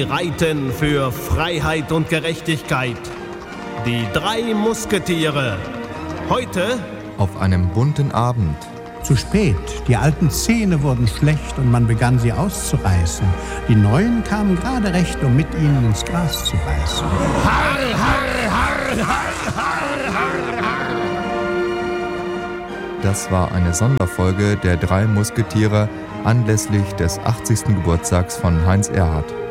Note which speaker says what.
Speaker 1: Sie reiten für Freiheit und Gerechtigkeit. Die 3 Musketiere. Heute
Speaker 2: auf einem bunten Abend.
Speaker 3: Zu spät, die alten Zähne wurden schlecht und man begann sie auszureißen. Die neuen kamen gerade recht, um mit ihnen ins Gras zu beißen.
Speaker 1: Har, har, har, har, har, har, har.
Speaker 2: Das war eine Sonderfolge der 3 Musketiere anlässlich des 80. Geburtstags von Heinz Erhardt.